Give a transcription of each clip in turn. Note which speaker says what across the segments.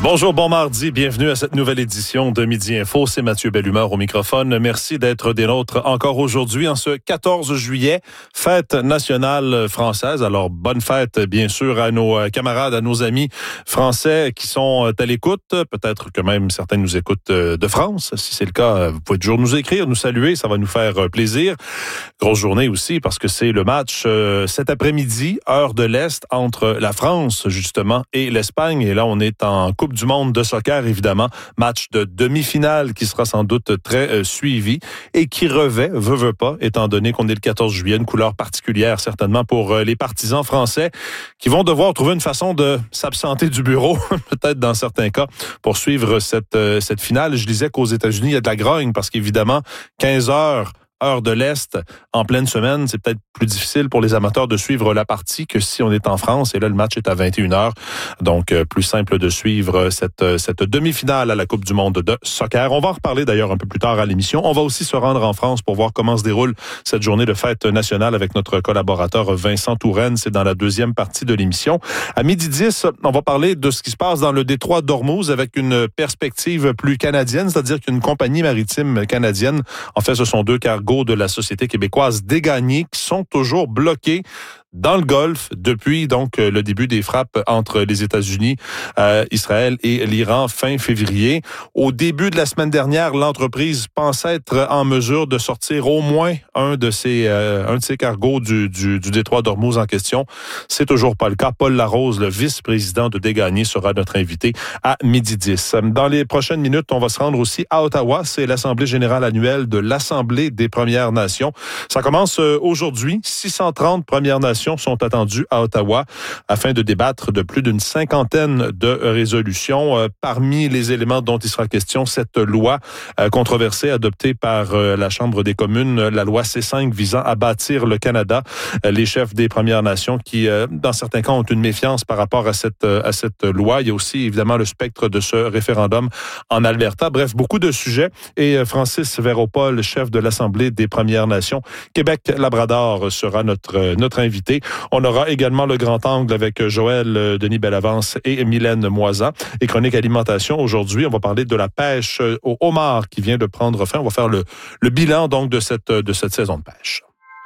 Speaker 1: Bonjour, bon mardi, bienvenue à cette nouvelle édition de Midi Info. C'est Mathieu Bellumeur au microphone. Merci d'être des nôtres encore aujourd'hui en ce 14 juillet, fête nationale française. Alors, bonne fête, bien sûr, à nos camarades, à nos amis français qui sont à l'écoute. Peut-être que même certains nous écoutent de France. Si c'est le cas, vous pouvez toujours nous écrire, nous saluer, ça va nous faire plaisir. Grosse journée aussi parce que c'est le match cet après-midi, heure de l'Est, entre la France, justement, et l'Espagne. Et là, on est en Coupe du monde de soccer, évidemment. Match de demi-finale qui sera sans doute très suivi et qui veut pas, étant donné qu'on est le 14 juillet, une couleur particulière certainement pour les partisans français qui vont devoir trouver une façon de s'absenter du bureau, peut-être dans certains cas, pour suivre cette finale. Je disais qu'aux États-Unis, il y a de la grogne parce qu'évidemment, 15 heures, heure de l'Est, en pleine semaine, c'est peut-être plus difficile pour les amateurs de suivre la partie que si on est en France. Et là, le match est à 21h. Donc, plus simple de suivre cette demi-finale à la Coupe du monde de soccer. On va en reparler d'ailleurs un peu plus tard à l'émission. On va aussi se rendre en France pour voir comment se déroule cette journée de fête nationale avec notre collaborateur Vincent Touraine. C'est dans la deuxième partie de l'émission. À 12h10, on va parler de ce qui se passe dans le détroit d'Ormuz avec une perspective plus canadienne, c'est-à-dire qu'une compagnie maritime canadienne, en fait, ce sont deux cargos de la société québécoise Dégagné qui sont toujours bloqués dans le Golfe depuis donc le début des frappes entre les États-Unis, Israël et l'Iran fin février. Au début de la semaine dernière, l'entreprise pensait être en mesure de sortir au moins un de ces cargos du détroit d'Ormuz en question. C'est toujours pas le cas. Paul Larose, le vice-président de Dégagné, sera notre invité à 12h10. Dans les prochaines minutes, on va se rendre aussi à Ottawa. C'est l'Assemblée générale annuelle de l'Assemblée des Premières Nations. Ça commence aujourd'hui. 630 Premières Nations sont attendus à Ottawa afin de débattre de plus d'une cinquantaine de résolutions. Parmi les éléments dont il sera question, cette loi controversée adoptée par la Chambre des communes, la loi C5 visant à bâtir le Canada. Les chefs des Premières Nations qui, dans certains cas, ont une méfiance par rapport à cette loi. Il y a aussi, évidemment, le spectre de ce référendum en Alberta. Bref, beaucoup de sujets. Et Francis Véropol, chef de l'Assemblée des Premières Nations, Québec-Labrador, sera notre invité. On aura également le grand angle avec Joël Denis Bellavance et Mylène Moisan. Et Chronique Alimentation, aujourd'hui, on va parler de la pêche au homard qui vient de prendre fin. On va faire le bilan donc de cette saison de pêche.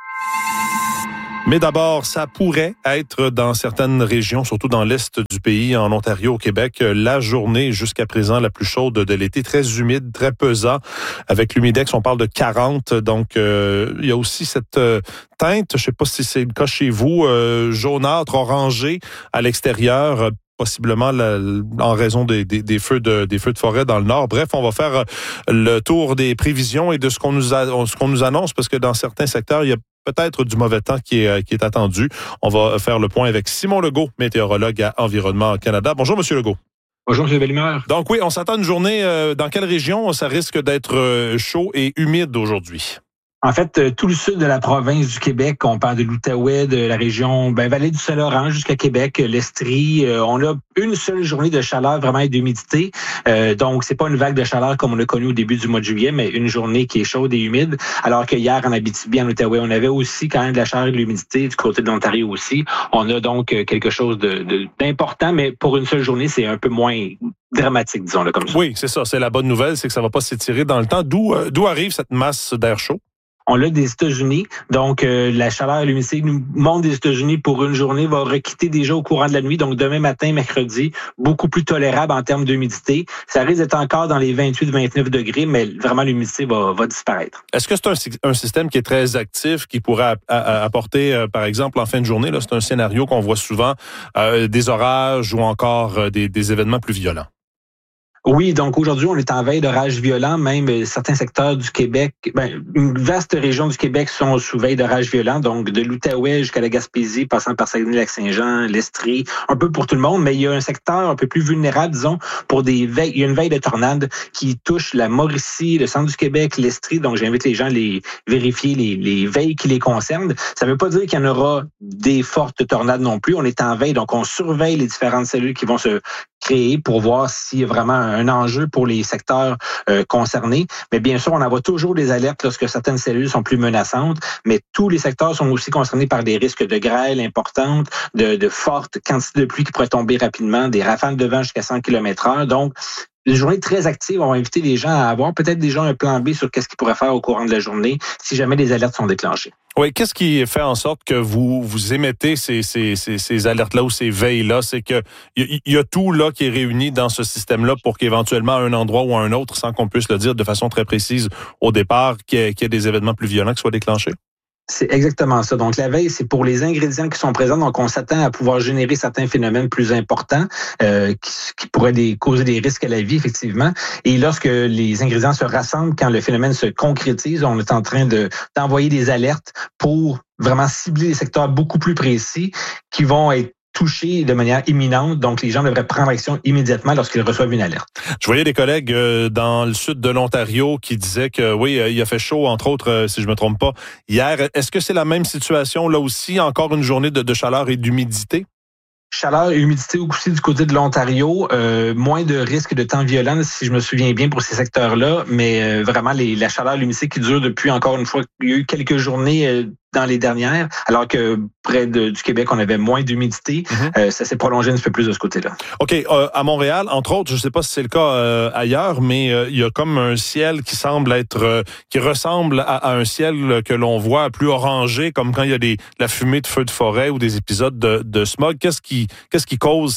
Speaker 1: Mais d'abord, ça pourrait être dans certaines régions, surtout dans l'est du pays, en Ontario, au Québec, la journée jusqu'à présent la plus chaude de l'été, très humide, très pesant. Avec l'humidex, on parle de 40. Donc, il y a aussi cette teinte, je ne sais pas si c'est le cas chez vous, jaunâtre, orangé à l'extérieur, possiblement en raison des feux de forêt dans le nord. Bref, on va faire le tour des prévisions et de ce qu'on nous annonce, parce que dans certains secteurs, il y a peut-être du mauvais temps qui est attendu. On va faire le point avec Simon Legault, météorologue à Environnement Canada. Bonjour, Monsieur Legault.
Speaker 2: Bonjour, M. Bellemare.
Speaker 1: Donc oui, on s'attend à une journée. Dans quelle région ça risque d'être chaud et humide aujourd'hui?
Speaker 2: En fait, tout le sud de la province du Québec, on parle de l'Outaouais, de la région Vallée du Saint-Laurent jusqu'à Québec, l'Estrie. On a une seule journée de chaleur vraiment et d'humidité. Donc, c'est pas une vague de chaleur comme on a connu au début du mois de juillet, mais une journée qui est chaude et humide. Alors que hier, en Abitibi, en Outaouais, on avait aussi quand même de la chaleur et de l'humidité du côté de l'Ontario aussi. On a donc quelque chose d'important, mais pour une seule journée, c'est un peu moins dramatique, disons-le comme ça.
Speaker 1: Oui, c'est ça. C'est la bonne nouvelle, c'est que ça va pas s'étirer dans le temps. D'où arrive cette masse d'air chaud?
Speaker 2: On l'a des États-Unis, donc la chaleur et l'humidité nous montent des États-Unis pour une journée, va requitter déjà au courant de la nuit, donc demain matin, mercredi, beaucoup plus tolérable en termes d'humidité. Ça risque d'être encore dans les 28-29 degrés, mais vraiment l'humidité va disparaître.
Speaker 1: Est-ce que c'est un système qui est très actif, qui pourrait apporter, par exemple, en fin de journée, là, c'est un scénario qu'on voit souvent, des orages ou encore des événements plus violents?
Speaker 2: Oui, donc aujourd'hui, on est en veille d'orages violents. Même certains secteurs du Québec, une vaste région du Québec sont sous veille d'orages violents. Donc de l'Outaouais jusqu'à la Gaspésie, passant par Saguenay-Lac-Saint-Jean, l'Estrie, un peu pour tout le monde. Mais il y a un secteur un peu plus vulnérable, disons, pour des veilles. Il y a une veille de tornades qui touche la Mauricie, le centre du Québec, l'Estrie. Donc j'invite les gens à les vérifier les veilles qui les concernent. Ça ne veut pas dire qu'il y en aura des fortes tornades non plus. On est en veille, donc on surveille les différentes cellules qui vont se créées pour voir s'il y a vraiment un enjeu pour les secteurs concernés. Mais bien sûr, on envoie toujours des alertes lorsque certaines cellules sont plus menaçantes, mais tous les secteurs sont aussi concernés par des risques de grêle importantes, de fortes quantités de pluie qui pourraient tomber rapidement, des rafales de vent jusqu'à 100 km/h. Donc, une journée très active, on va inviter les gens à avoir peut-être déjà un plan B sur qu'est-ce qu'ils pourraient faire au courant de la journée si jamais des alertes sont déclenchées.
Speaker 1: Oui, qu'est-ce qui fait en sorte que vous émettez ces alertes-là ou ces veilles-là? C'est que il y a tout là qui est réuni dans ce système-là pour qu'éventuellement, à un endroit ou à un autre, sans qu'on puisse le dire de façon très précise au départ, qu'il y ait des événements plus violents qui soient déclenchés?
Speaker 2: C'est exactement ça. Donc, la veille, c'est pour les ingrédients qui sont présents. Donc, on s'attend à pouvoir générer certains phénomènes plus importants qui pourraient causer des risques à la vie, effectivement. Et lorsque les ingrédients se rassemblent, quand le phénomène se concrétise, on est en train d'envoyer des alertes pour vraiment cibler des secteurs beaucoup plus précis qui vont être touchés de manière imminente. Donc, les gens devraient prendre action immédiatement lorsqu'ils reçoivent une alerte.
Speaker 1: Je voyais des collègues dans le sud de l'Ontario qui disaient que oui, il a fait chaud, entre autres, si je me trompe pas, hier. Est-ce que c'est la même situation là aussi, encore une journée de chaleur et d'humidité?
Speaker 2: Chaleur et humidité aussi du côté de l'Ontario, moins de risques de temps violent, si je me souviens bien, pour ces secteurs-là, mais vraiment la chaleur et l'humidité qui dure depuis, encore une fois, il y a eu quelques journées dans les dernières, alors que près du Québec, on avait moins d'humidité. Ça s'est prolongé un petit peu plus de ce côté-là.
Speaker 1: OK. À Montréal, entre autres, je ne sais pas si c'est le cas ailleurs, mais il y a comme un ciel qui semble être, qui ressemble à un ciel que l'on voit plus orangé, comme quand il y a la fumée de feux de forêt ou des épisodes de smog. Qu'est-ce qui cause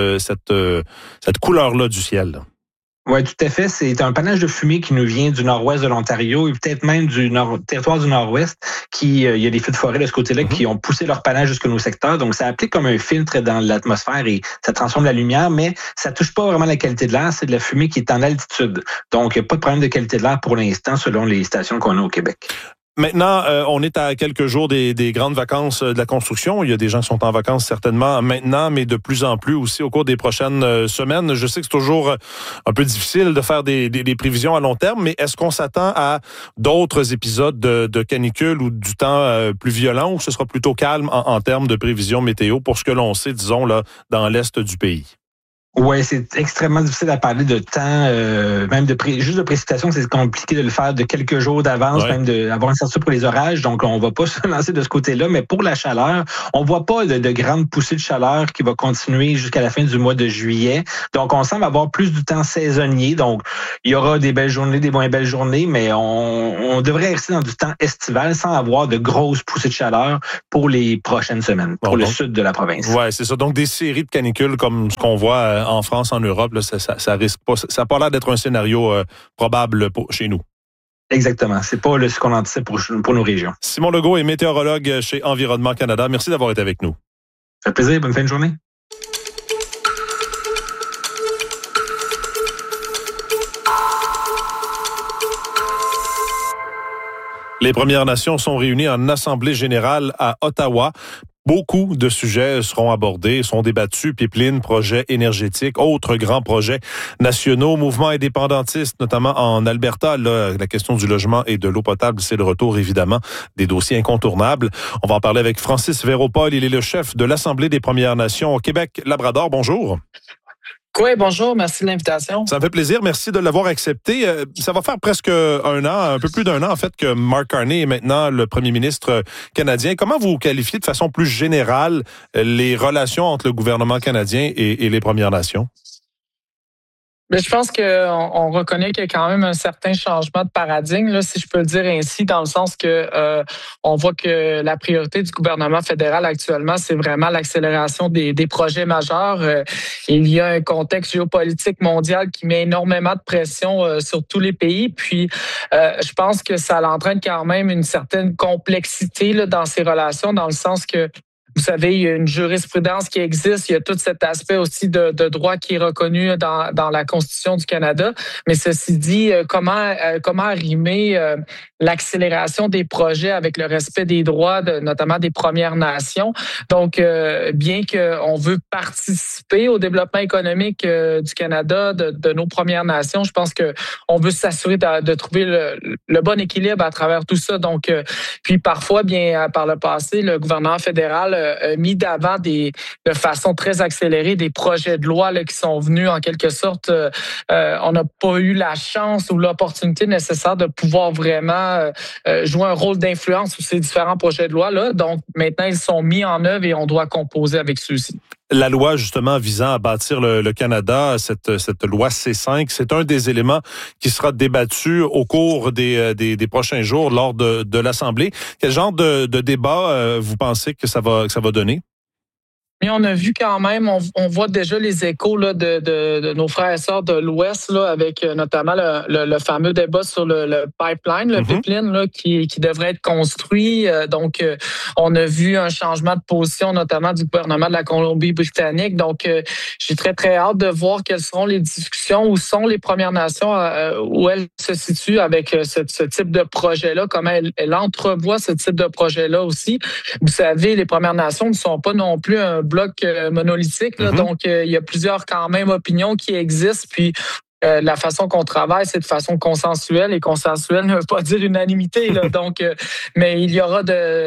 Speaker 1: cette couleur-là du ciel?
Speaker 2: Oui, tout à fait. C'est un panache de fumée qui nous vient du nord-ouest de l'Ontario et peut-être même du territoire du nord-ouest il y a des feux de forêt de ce côté-là qui ont poussé leur panache jusqu'à nos secteurs. Donc, ça applique comme un filtre dans l'atmosphère et ça transforme la lumière, mais ça touche pas vraiment la qualité de l'air. C'est de la fumée qui est en altitude. Donc, il n'y a pas de problème de qualité de l'air pour l'instant selon les stations qu'on a au Québec.
Speaker 1: Maintenant, on est à quelques jours des grandes vacances de la construction. Il y a des gens qui sont en vacances certainement maintenant, mais de plus en plus aussi au cours des prochaines semaines. Je sais que c'est toujours un peu difficile de faire des prévisions à long terme, mais est-ce qu'on s'attend à d'autres épisodes de canicule ou du temps plus violent ou ce sera plutôt calme en termes de prévisions météo pour ce que l'on sait, disons, là, dans l'est du pays?
Speaker 2: Oui, c'est extrêmement difficile à parler de temps, même juste de précipitation, c'est compliqué de le faire de quelques jours d'avance, même d'avoir une certitude pour les orages. Donc, on va pas se lancer de ce côté-là. Mais pour la chaleur, on voit pas de grandes poussées de chaleur qui va continuer jusqu'à la fin du mois de juillet. Donc, on semble avoir plus du temps saisonnier. Donc, il y aura des belles journées, des moins belles journées, mais on devrait rester dans du temps estival sans avoir de grosses poussées de chaleur pour les prochaines semaines, pour le sud de la province.
Speaker 1: Oui, c'est ça. Donc, des séries de canicules comme ce qu'on voit en France, en Europe, là, ça risque pas. Ça n'a pas l'air d'être un scénario probable chez nous.
Speaker 2: Exactement. C'est pas ce qu'on anticipe pour nos régions.
Speaker 1: Simon Legault est météorologue chez Environnement Canada. Merci d'avoir été avec nous.
Speaker 2: Ça fait plaisir. Bonne fin de journée.
Speaker 1: Les Premières Nations sont réunies en Assemblée générale à Ottawa. Beaucoup de sujets seront abordés, sont débattus, pipelines, projets énergétiques, autres grands projets nationaux, mouvements indépendantistes, notamment en Alberta. Là, la question du logement et de l'eau potable, c'est le retour, évidemment, des dossiers incontournables. On va en parler avec Francis Véropol. Il est le chef de l'Assemblée des Premières Nations au Québec-Labrador. Bonjour.
Speaker 3: Oui, bonjour. Merci de l'invitation.
Speaker 1: Ça me fait plaisir. Merci de l'avoir accepté. Ça va faire presque un an, un peu plus d'un an, en fait, que Mark Carney est maintenant le premier ministre canadien. Comment vous qualifiez de façon plus générale les relations entre le gouvernement canadien et les Premières Nations?
Speaker 3: Mais je pense qu'on reconnaît qu'il y a quand même un certain changement de paradigme, là, si je peux le dire ainsi, dans le sens que on voit que la priorité du gouvernement fédéral actuellement, c'est vraiment l'accélération des projets majeurs. Il y a un contexte géopolitique mondial qui met énormément de pression sur tous les pays. Puis, je pense que ça entraîne quand même une certaine complexité là, dans ces relations, dans le sens que vous savez, il y a une jurisprudence qui existe. Il y a tout cet aspect aussi de droit qui est reconnu dans la Constitution du Canada. Mais ceci dit, comment arrimer l'accélération des projets avec le respect des droits, notamment des Premières Nations. Donc, bien qu'on veut participer au développement économique du Canada, de nos Premières Nations, je pense qu'on veut s'assurer de trouver le bon équilibre à travers tout ça. Donc, puis parfois, bien par le passé, le gouvernement fédéral mis d'avant de façon très accélérée des projets de loi là, qui sont venus en quelque sorte. On n'a pas eu la chance ou l'opportunité nécessaire de pouvoir vraiment jouer un rôle d'influence sur ces différents projets de loi-là. Donc, maintenant, ils sont mis en œuvre et on doit composer avec ceux-ci.
Speaker 1: La loi, justement, visant à bâtir le Canada, cette loi C5, c'est un des éléments qui sera débattu au cours des prochains jours lors de l'Assemblée. Quel genre de débat vous pensez que ça va donner?
Speaker 3: Mais on a vu quand même, on voit déjà les échos là, de nos frères et sœurs de l'Ouest, là, avec notamment le fameux débat sur le pipeline, le pipeline là, qui devrait être construit. Donc, on a vu un changement de position, notamment du gouvernement de la Colombie-Britannique. Donc, j'ai très, très hâte de voir quelles seront les discussions, où sont les Premières Nations, où elles se situent avec ce type de projet-là, comment elles entrevoient ce type de projet-là aussi. Vous savez, les Premières Nations ne sont pas non plus un bloc monolithique. Là, donc, il y a plusieurs quand même opinions qui existent. Puis, la façon qu'on travaille, c'est de façon consensuelle. Et consensuelle ne veut pas dire unanimité. Là. Donc, mais il y aura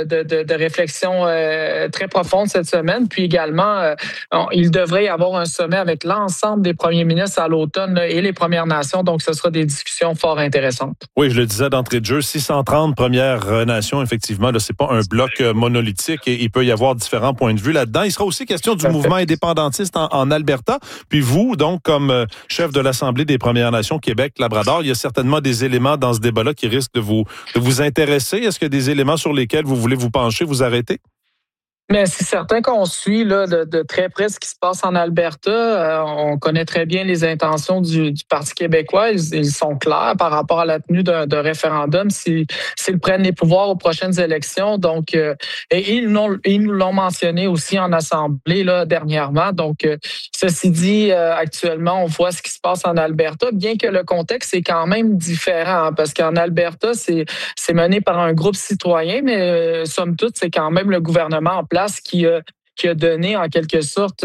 Speaker 3: de réflexions très profondes cette semaine. Puis également, il devrait y avoir un sommet avec l'ensemble des premiers ministres à l'automne là, et les Premières Nations. Donc, ce sera des discussions fort intéressantes.
Speaker 1: Oui, je le disais d'entrée de jeu, 630 Premières Nations, effectivement, là, c'est pas un bloc monolithique et il peut y avoir différents points de vue là-dedans. Il sera aussi question du mouvement indépendantiste en Alberta. Puis vous, donc, comme chef de l'Assemblée des Premières Nations Québec-Labrador, il y a certainement des éléments dans ce débat-là qui risquent de vous intéresser. Est-ce qu'il y a des éléments sur lesquels vous voulez vous pencher, vous arrêter?
Speaker 3: Mais c'est certain qu'on suit là, de très près ce qui se passe en Alberta. On connaît très bien les intentions du Parti québécois. Ils sont clairs par rapport à la tenue d'un référendum s'ils prennent les pouvoirs aux prochaines élections. Donc, et ils nous l'ont mentionné aussi en Assemblée là, dernièrement. Donc, ceci dit, actuellement, on voit ce qui se passe en Alberta, bien que le contexte est quand même différent. Hein, parce qu'en Alberta, c'est mené par un groupe citoyen, mais somme toute, c'est quand même le gouvernement en place qui a donné en quelque sorte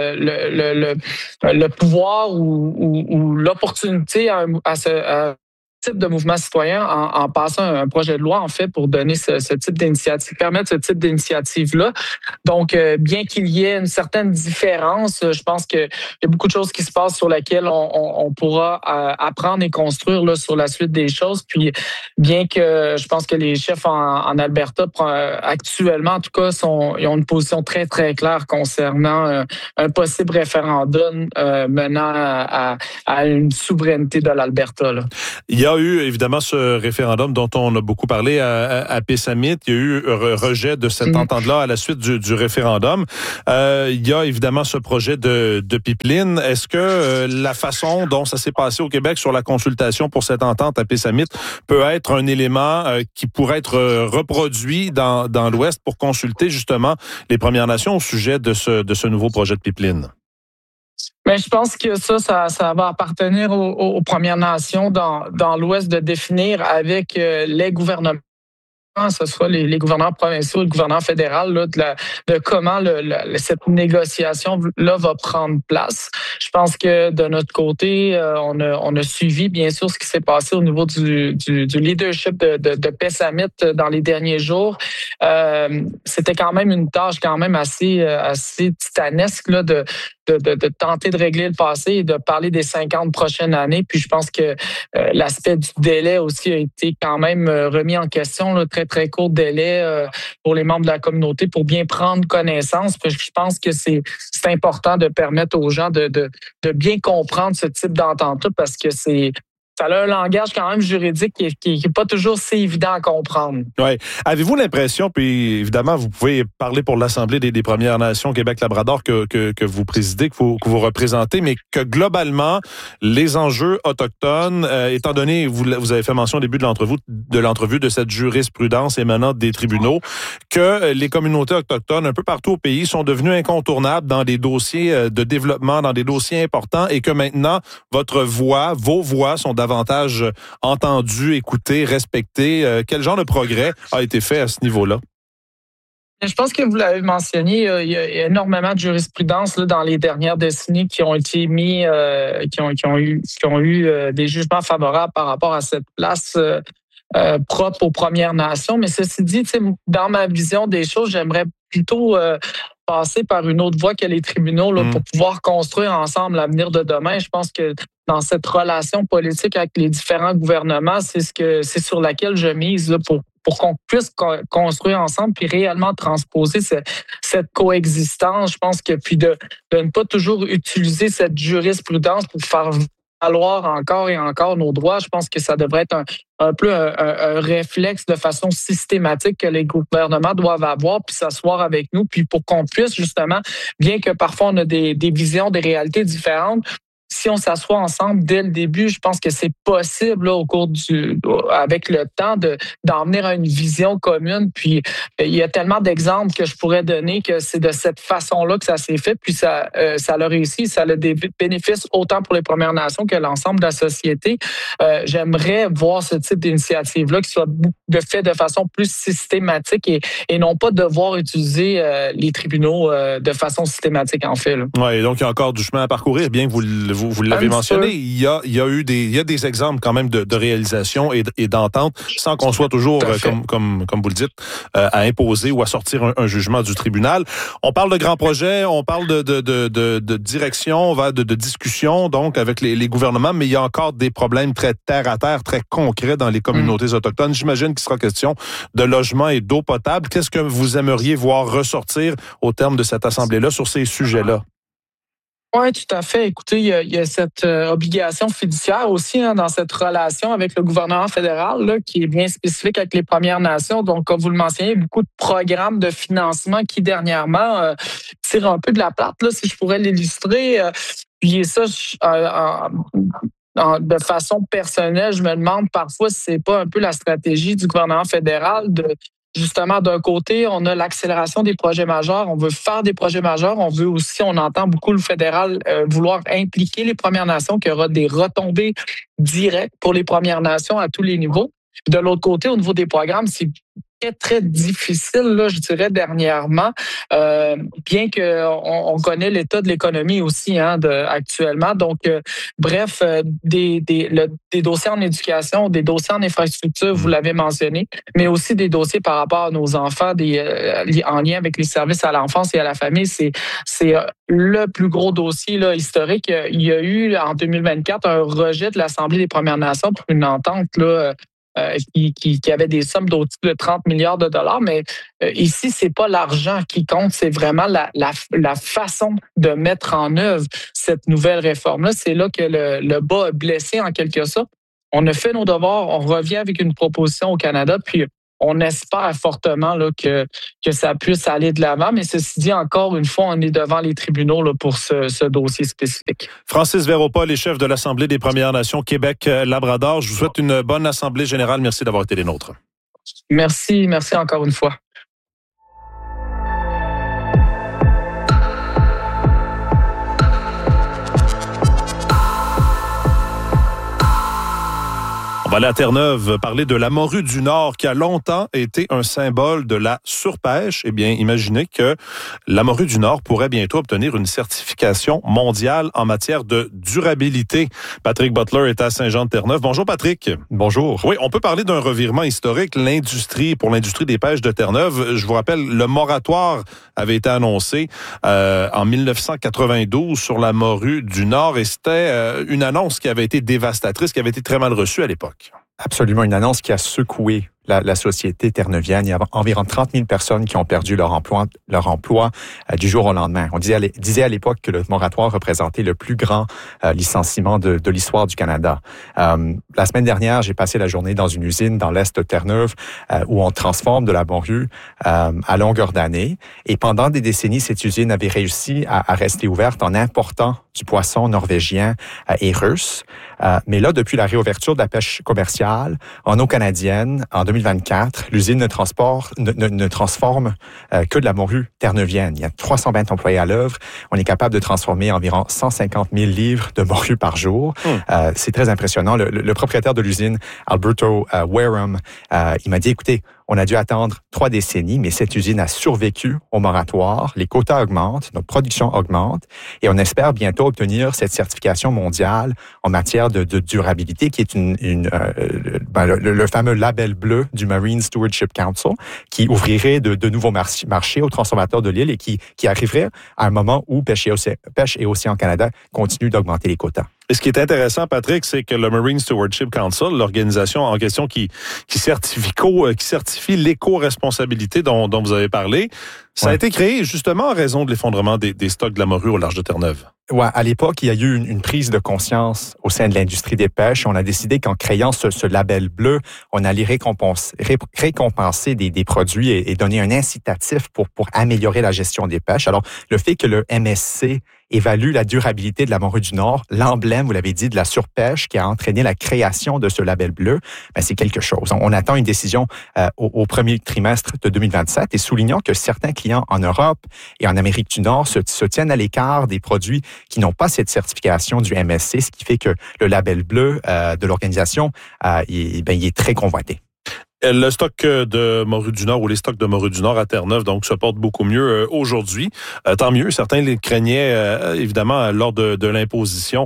Speaker 3: le pouvoir ou l'opportunité à ce type de mouvement citoyen en passant un projet de loi, en fait, pour donner ce type d'initiative, permettre ce type d'initiative-là. Donc, bien qu'il y ait une certaine différence, je pense qu'il y a beaucoup de choses qui se passent sur lesquelles on pourra apprendre et construire là, sur la suite des choses. Puis, bien que je pense que les chefs en Alberta, actuellement, en tout cas, ils ont une position très, très claire concernant un possible référendum menant à une souveraineté de l'Alberta. Là.
Speaker 1: Il y a eu évidemment ce référendum dont on a beaucoup parlé à Pessamit. Il y a eu rejet de cette entente-là à la suite du référendum. Il y a évidemment ce projet de pipeline. Est-ce que la façon dont ça s'est passé au Québec sur la consultation pour cette entente à Pessamit peut être un élément qui pourrait être reproduit dans l'Ouest pour consulter justement les Premières Nations au sujet de ce nouveau projet de pipeline?
Speaker 3: Mais je pense que ça va appartenir aux Premières Nations dans l'Ouest de définir avec les gouvernements, ce soit les gouvernements provinciaux et le gouvernement fédéral, là, de comment cette négociation-là va prendre place. Je pense que de notre côté, on a suivi, bien sûr, ce qui s'est passé au niveau du leadership de Pessamit dans les derniers jours. C'était quand même une tâche quand même assez titanesque là, de tenter de régler le passé et de parler des 50 prochaines années. Puis je pense que l'aspect du délai aussi a été quand même remis en question, là, très, très court délai pour les membres de la communauté pour bien prendre connaissance. Puis je pense que c'est important de permettre aux gens de bien comprendre ce type d'entente-là parce que ça a un langage quand même juridique qui est pas toujours si évident à comprendre.
Speaker 1: Oui. Avez-vous l'impression, puis évidemment, vous pouvez parler pour l'Assemblée des Premières Nations Québec-Labrador que vous présidez, que vous représentez, mais que globalement, les enjeux autochtones, étant donné, vous avez fait mention au début de l'entrevue de cette jurisprudence émanante des tribunaux, que les communautés autochtones un peu partout au pays sont devenues incontournables dans des dossiers de développement, dans des dossiers importants, et que maintenant, vos voix sont davantage entendu, écouté, respecté. Quel genre de progrès a été fait à ce niveau-là?
Speaker 3: Je pense que vous l'avez mentionné, il y a énormément de jurisprudence là, dans les dernières décennies qui ont été mis, qui ont eu des jugements favorables par rapport à cette place propre aux Premières Nations. Mais ceci dit, dans ma vision des choses, j'aimerais plutôt passer par une autre voie que les tribunaux là, pour pouvoir construire ensemble l'avenir de demain. Je pense que dans cette relation politique avec les différents gouvernements, c'est sur laquelle je mise là, pour qu'on puisse construire ensemble puis réellement transposer cette coexistence. Je pense que puis de ne pas toujours utiliser cette jurisprudence pour faire valoir encore et encore nos droits. Je pense que ça devrait être un peu un réflexe de façon systématique que les gouvernements doivent avoir, puis s'asseoir avec nous, puis pour qu'on puisse justement, bien que parfois on a des visions, des réalités différentes, si on s'assoit ensemble dès le début, je pense que c'est possible là, avec le temps d'en venir à une vision commune. Puis il y a tellement d'exemples que je pourrais donner que c'est de cette façon-là que ça s'est fait. Puis ça l'a réussi, ça a des bénéfices autant pour les Premières Nations que l'ensemble de la société. J'aimerais voir ce type d'initiative-là qui soit fait de façon plus systématique et non pas devoir utiliser les tribunaux de façon systématique en fait.
Speaker 1: Oui, donc il y a encore du chemin à parcourir, bien que vous l'avez mentionné, il y a des exemples quand même de réalisation et d'entente sans qu'on soit toujours, comme vous le dites, à imposer ou à sortir un jugement du tribunal. On parle de grands projets, on parle de direction, de discussion donc avec les gouvernements, mais il y a encore des problèmes très terre à terre, très concrets dans les communautés autochtones. J'imagine qu'il sera question de logement et d'eau potable. Qu'est-ce que vous aimeriez voir ressortir au terme de cette assemblée-là sur ces sujets-là?
Speaker 3: Oui, tout à fait. Écoutez, il y a cette obligation fiduciaire aussi dans cette relation avec le gouvernement fédéral là, qui est bien spécifique avec les Premières Nations. Donc, comme vous le mentionnez, beaucoup de programmes de financement qui, dernièrement, tirent un peu de la plate, là, si je pourrais l'illustrer. Puis ça, de façon personnelle, je me demande parfois si c'est pas un peu la stratégie du gouvernement fédéral de justement, d'un côté, on a l'accélération des projets majeurs. On veut faire des projets majeurs. On veut aussi, on entend beaucoup le fédéral vouloir impliquer les Premières Nations, qu'il y aura des retombées directes pour les Premières Nations à tous les niveaux. De l'autre côté, au niveau des programmes, c'est très difficile, là, je dirais, dernièrement, bien qu'on connaît l'état de l'économie aussi actuellement. Donc, bref, des dossiers en éducation, des dossiers en infrastructure, vous l'avez mentionné, mais aussi des dossiers par rapport à nos enfants, en lien avec les services à l'enfance et à la famille. C'est le plus gros dossier là, historique. Il y a eu, en 2024, un rejet de l'Assemblée des Premières Nations pour une entente là, qui avait des sommes d'au-dessus de 30 milliards de dollars. Mais ici, c'est pas l'argent qui compte, c'est vraiment la façon de mettre en œuvre cette nouvelle réforme-là. C'est là que le bas a blessé en quelque sorte. On a fait nos devoirs, on revient avec une proposition au Canada, puis on espère fortement là, que ça puisse aller de l'avant. Mais ceci dit, encore une fois, on est devant les tribunaux là, pour ce dossier spécifique.
Speaker 1: Francis Véropa, les chefs de l'Assemblée des Premières Nations Québec-Labrador. Je vous souhaite une bonne Assemblée générale. Merci d'avoir été les nôtres.
Speaker 3: Merci encore une fois.
Speaker 1: On va aller à Terre-Neuve parler de la morue du Nord qui a longtemps été un symbole de la surpêche. Eh bien, imaginez que la morue du Nord pourrait bientôt obtenir une certification mondiale en matière de durabilité. Patrick Butler est à Saint-Jean-de-Terre-Neuve. Bonjour Patrick.
Speaker 4: Bonjour.
Speaker 1: Oui, on peut parler d'un revirement historique. Pour l'industrie des pêches de Terre-Neuve, je vous rappelle, le moratoire avait été annoncé en 1992 sur la morue du Nord et c'était une annonce qui avait été dévastatrice, qui avait été très mal reçue à l'époque.
Speaker 4: Absolument, une annonce qui a secoué la société terneuvienne. Il y a environ 30 000 personnes qui ont perdu leur emploi du jour au lendemain. On disait à l'époque que le moratoire représentait le plus grand licenciement de l'histoire du Canada. La semaine dernière, j'ai passé la journée dans une usine dans l'est de Terre-Neuve où on transforme de la morue à longueur d'année. Et pendant des décennies, cette usine avait réussi à rester ouverte en important du poisson norvégien et russe. Mais là, depuis la réouverture de la pêche commerciale en eau canadienne, en 2024, l'usine ne transforme que de la morue terneuvienne. Il y a 320 employés à l'œuvre. On est capable de transformer environ 150 000 livres de morue par jour. C'est très impressionnant. Le propriétaire de l'usine, Alberto Wareham, il m'a dit, écoutez, On a dû attendre 3 décennies, mais cette usine a survécu au moratoire. Les quotas augmentent, notre production augmente et on espère bientôt obtenir cette certification mondiale en matière de durabilité qui est le fameux label bleu du Marine Stewardship Council qui ouvrirait de nouveaux marchés aux transformateurs de l'île et qui arriverait à un moment où Pêche et Océan Canada continue d'augmenter les quotas.
Speaker 1: Et ce qui est intéressant, Patrick, c'est que le Marine Stewardship Council, l'organisation en question qui certifie l'éco-responsabilité dont vous avez parlé, ça a été créé justement en raison de l'effondrement des stocks de la morue au large de Terre-Neuve.
Speaker 4: Ouais, à l'époque, il y a eu une prise de conscience au sein de l'industrie des pêches. On a décidé qu'en créant ce label bleu, on allait récompenser des produits et donner un incitatif pour améliorer la gestion des pêches. Alors, le fait que le MSC évalue la durabilité de la morue du Nord, l'emblème, vous l'avez dit, de la surpêche qui a entraîné la création de ce label bleu, c'est quelque chose. On attend une décision au premier trimestre de 2027 et soulignons que certains clients en Europe et en Amérique du Nord se tiennent à l'écart des produits qui n'ont pas cette certification du MSC, ce qui fait que le label bleu de l'organisation il est très convoité.
Speaker 1: Le stock de morue du Nord ou les stocks de morue du Nord à Terre-Neuve donc se portent beaucoup mieux aujourd'hui. Tant mieux. Certains les craignaient évidemment lors de l'imposition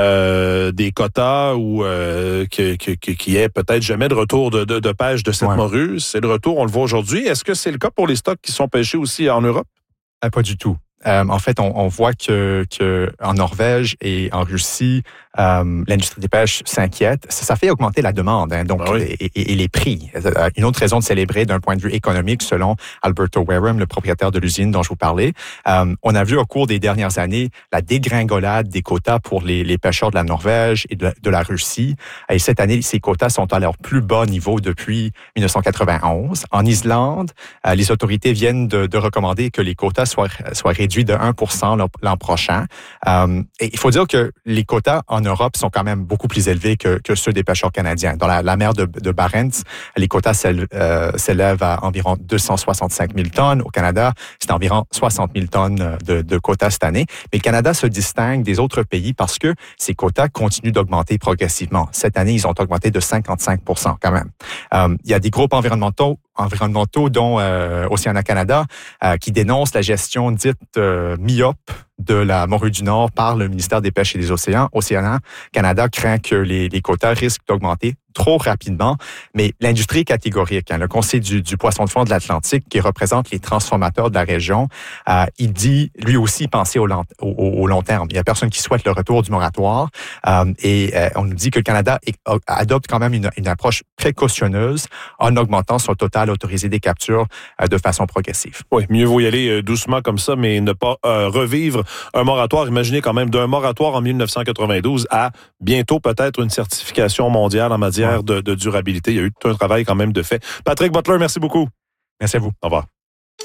Speaker 1: des quotas ou qu'il y ait peut-être jamais de retour de pêche de cette morue. C'est le retour, on le voit aujourd'hui. Est-ce que c'est le cas pour les stocks qui sont pêchés aussi en Europe?
Speaker 4: Pas du tout. En fait, on voit que en Norvège et en Russie, l'industrie des pêches s'inquiète. Ça fait augmenter la demande, et les prix. Une autre raison de célébrer d'un point de vue économique, selon Alberto Wareham, le propriétaire de l'usine dont je vous parlais. On a vu au cours des dernières années la dégringolade des quotas pour les pêcheurs de la Norvège et de la Russie. Et cette année, ces quotas sont à leur plus bas niveau depuis 1991. En Islande, les autorités viennent de recommander que les quotas soient réduits de 1% l'an prochain. Et il faut dire que les quotas en Europe sont quand même beaucoup plus élevés que ceux des pêcheurs canadiens. Dans la mer de Barents, les quotas s'élèvent à environ 265 000 tonnes. Au Canada, c'est environ 60 000 tonnes de quotas cette année. Mais le Canada se distingue des autres pays parce que ces quotas continuent d'augmenter progressivement. Cette année, ils ont augmenté de 55% quand même. Il y a des groupes environnementaux dont Océana Canada qui dénoncent la gestion dite myope de la morue du Nord par le ministère des Pêches et des Océans. Océana Canada craint que les quotas risquent d'augmenter trop rapidement, mais l'industrie est catégorique. Le Conseil du poisson de fond de l'Atlantique, qui représente les transformateurs de la région, il dit lui aussi penser au long terme. Il n'y a personne qui souhaite le retour du moratoire et on nous dit que le Canada adopte quand même une approche précautionneuse en augmentant son total autorisé des captures de façon progressive.
Speaker 1: Oui, mieux vaut y aller doucement comme ça, mais ne pas revivre un moratoire. Imaginez quand même d'un moratoire en 1992 à bientôt peut-être une certification mondiale en matière de durabilité. Il y a eu tout un travail quand même de fait. Patrick Butler, merci beaucoup.
Speaker 4: Merci à vous.
Speaker 1: Au revoir.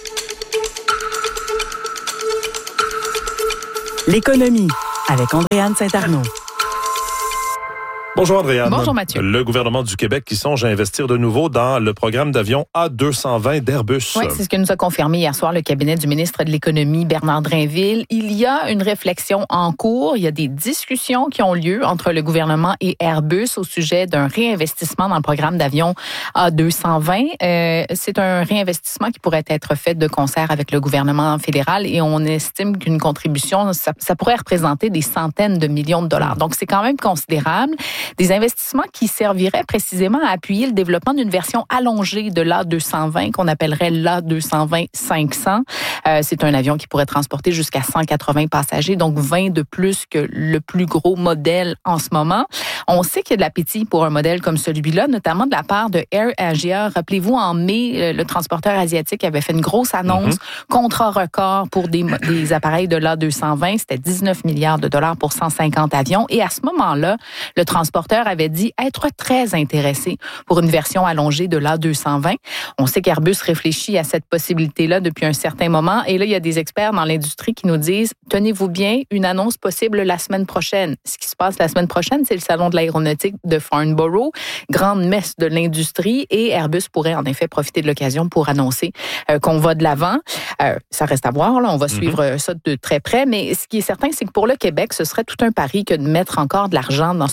Speaker 5: L'économie avec Andréane Saint-Arnaud.
Speaker 1: Bonjour Andréane.
Speaker 6: Bonjour Mathieu.
Speaker 1: Le gouvernement du Québec qui songe à investir de nouveau dans le programme d'avion A220 d'Airbus.
Speaker 6: Oui, c'est ce que nous a confirmé hier soir le cabinet du ministre de l'Économie, Bernard Drinville. Il y a une réflexion en cours. Il y a des discussions qui ont lieu entre le gouvernement et Airbus au sujet d'un réinvestissement dans le programme d'avion A220. C'est un réinvestissement qui pourrait être fait de concert avec le gouvernement fédéral et on estime qu'une contribution, ça pourrait représenter des centaines de millions de dollars. Donc, c'est quand même considérable. Des investissements qui serviraient précisément à appuyer le développement d'une version allongée de l'A220 qu'on appellerait l'A220-500. C'est un avion qui pourrait transporter jusqu'à 180 passagers, donc 20 de plus que le plus gros modèle en ce moment. On sait qu'il y a de l'appétit pour un modèle comme celui-là, notamment de la part de Air Asia. Rappelez-vous, en mai, le transporteur asiatique avait fait une grosse annonce, contrat record pour des appareils de l'A220. C'était 19 milliards de dollars pour 150 avions. Et à ce moment-là, le transporteur avait dit être très intéressé pour une version allongée de l'A220. On sait qu'Airbus réfléchit à cette possibilité-là depuis un certain moment. Et là, il y a des experts dans l'industrie qui nous disent, tenez-vous bien, une annonce possible la semaine prochaine. Ce qui se passe la semaine prochaine, c'est le salon de l'aéronautique de Farnborough, grande messe de l'industrie. Et Airbus pourrait en effet profiter de l'occasion pour annoncer qu'on va de l'avant. Ça reste à voir, là, on va suivre ça de très près. Mais ce qui est certain, c'est que pour le Québec, ce serait tout un pari que de mettre encore de l'argent dans ce programme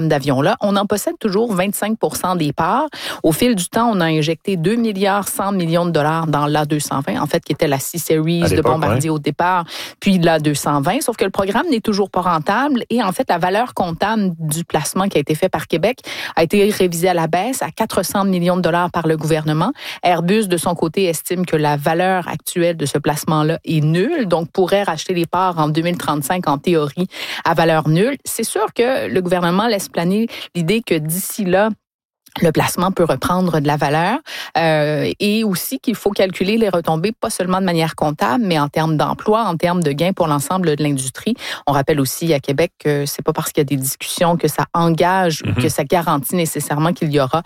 Speaker 6: programme d'avions-là. On en possède toujours 25% des parts. Au fil du temps, on a injecté 2 milliards 100 millions de dollars dans l'A220, en fait, qui était la C-Series de Bombardier au départ, puis l'A220, sauf que le programme n'est toujours pas rentable et en fait, la valeur comptable du placement qui a été fait par Québec a été révisée à la baisse à 400 millions de dollars par le gouvernement. Airbus, de son côté, estime que la valeur actuelle de ce placement-là est nulle, donc pourrait racheter les parts en 2035 en théorie à valeur nulle. C'est sûr que le gouvernement laisse planer l'idée que d'ici là, le placement peut reprendre de la valeur et aussi qu'il faut calculer les retombées pas seulement de manière comptable, mais en termes d'emploi, en termes de gains pour l'ensemble de l'industrie. On rappelle aussi à Québec que c'est pas parce qu'il y a des discussions que ça engage ou que ça garantit nécessairement qu'il y aura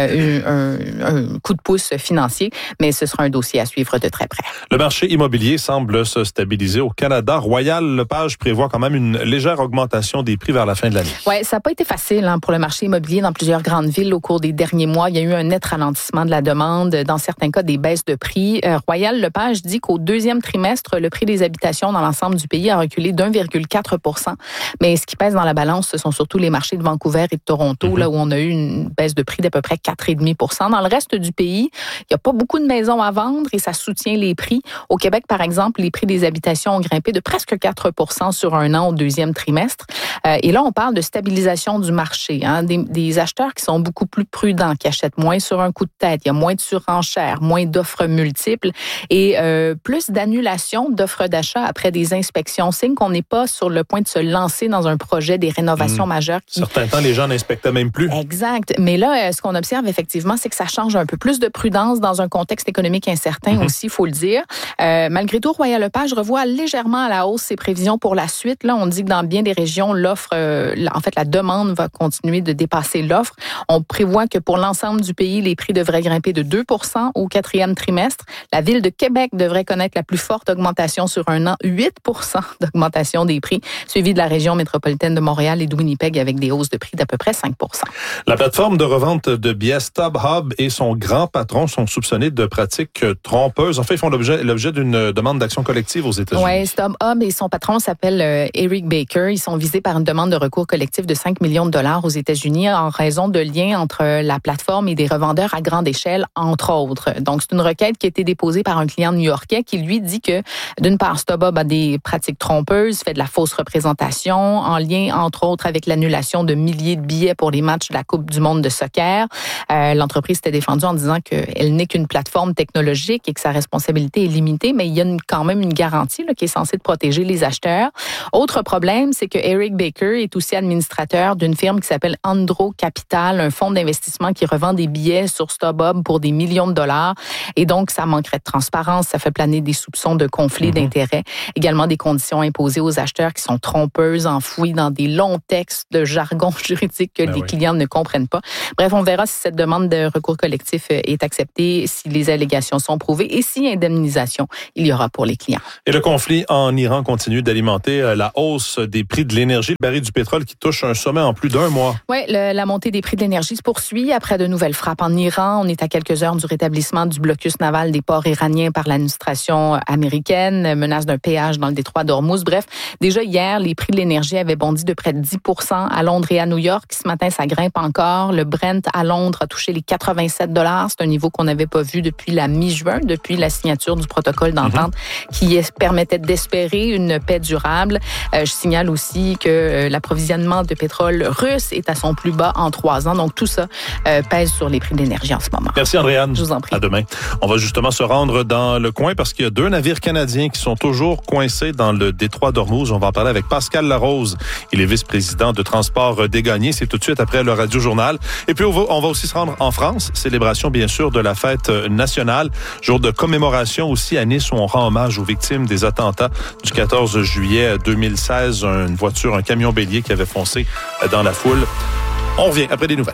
Speaker 6: un coup de pouce financier, mais ce sera un dossier à suivre de très près.
Speaker 1: Le marché immobilier semble se stabiliser au Canada. Royal Lepage prévoit quand même une légère augmentation des prix vers la fin de l'année.
Speaker 6: Oui, ça n'a pas été facile pour le marché immobilier dans plusieurs grandes villes au cours des derniers mois. Il y a eu un net ralentissement de la demande, dans certains cas des baisses de prix. Royal Lepage dit qu'au deuxième trimestre, le prix des habitations dans l'ensemble du pays a reculé d'1,4 %. Mais ce qui pèse dans la balance, ce sont surtout les marchés de Vancouver et de Toronto, là où on a eu une baisse de prix d'à peu près 4,5 %. Dans le reste du pays, il n'y a pas beaucoup de maisons à vendre et ça soutient les prix. Au Québec, par exemple, les prix des habitations ont grimpé de presque 4 % sur un an au deuxième trimestre. Et là, on parle de stabilisation du marché. Des acheteurs qui sont beaucoup plus prudents, qui achètent moins sur un coup de tête. Il y a moins de surenchères, moins d'offres multiples et plus d'annulations d'offres d'achat après des inspections. Signe qu'on n'est pas sur le point de se lancer dans un projet des rénovations majeures.
Speaker 1: Certains temps, les gens n'inspectaient même plus.
Speaker 6: Exact. Mais là, ce qu'on observe effectivement, c'est que ça change un peu plus de prudence dans un contexte économique incertain aussi, il faut le dire. Malgré tout, Royal Lepage revoit légèrement à la hausse ses prévisions pour la suite. Là, on dit que dans bien des régions, l'offre, en fait, la demande va continuer de dépasser l'offre. On prévoit que pour l'ensemble du pays, les prix devraient grimper de 2 % au quatrième trimestre. La ville de Québec devrait connaître la plus forte augmentation sur un an, 8 % d'augmentation des prix, suivi de la région métropolitaine de Montréal et de Winnipeg avec des hausses de prix d'à peu près 5 %.
Speaker 1: La plateforme de revente de billets StubHub et son grand patron sont soupçonnés de pratiques trompeuses. En fait, ils font l'objet d'une demande d'action collective aux États-Unis.
Speaker 6: Oui, StubHub et son patron s'appelle Eric Baker. Ils sont visés par une demande de recours collectif de 5 millions de dollars aux États-Unis en raison de liens entre la plateforme et des revendeurs à grande échelle, entre autres. Donc, c'est une requête qui a été déposée par un client new-yorkais qui lui dit que, d'une part, StubHub a des pratiques trompeuses, fait de la fausse représentation, en lien, entre autres, avec l'annulation de milliers de billets pour les matchs de la Coupe du monde de soccer. L'entreprise s'était défendue en disant qu'elle n'est qu'une plateforme technologique et que sa responsabilité est limitée, mais il y a quand même une garantie qui est censée protéger les acheteurs. Autre problème, c'est que Eric Baker est aussi administrateur d'une firme qui s'appelle Andro Capital, un fonds d'investissement qui revend des billets sur StubHub pour des millions de dollars. Et donc, ça manquerait de transparence. Ça fait planer des soupçons de conflit d'intérêts. Également, des conditions imposées aux acheteurs qui sont trompeuses, enfouies dans des longs textes de jargon juridique que les clients ne comprennent pas. Bref, on verra si cette demande de recours collectif est acceptée, si les allégations sont prouvées et si indemnisation il y aura pour les clients.
Speaker 1: Et le conflit en Iran continue d'alimenter la hausse des prix de l'énergie. Le baril du pétrole qui touche un sommet en plus d'un mois.
Speaker 6: Oui, la montée des prix de l'énergie se poursuit après de nouvelles frappes en Iran. On est à quelques heures du rétablissement du blocus naval des ports iraniens par l'administration américaine, menace d'un péage dans le détroit d'Ormuz. Bref, déjà hier, les prix de l'énergie avaient bondi de près de 10 % à Londres et à New York. Ce matin, ça grimpe encore. Le Brent à Londres a touché les 87 $. C'est un niveau qu'on n'avait pas vu depuis la mi-juin, depuis la signature du protocole d'entente qui permettait d'espérer une paix durable. Je signale aussi que l'approvisionnement de pétrole russe est à son plus bas en 3 ans. Donc, tout ça pèse sur les prix de l'énergie en ce moment.
Speaker 1: Merci, Andréane.
Speaker 6: Je vous en prie.
Speaker 1: À demain. On va justement se rendre dans le coin parce qu'il y a 2 navires canadiens qui sont toujours coincés dans le détroit d'Ormuz. On va en parler avec Pascal Larose. Il est vice-président de Transport des Gagnés. C'est tout de suite après le Radio-Journal. Et puis, on va aussi se rendre en France. Célébration, bien sûr, de la fête nationale. Jour de commémoration aussi à Nice où on rend hommage aux victimes des attentats du 14 juillet 2016. Une voiture, un camion bélier qui avait foncé dans la foule. On revient après des nouvelles.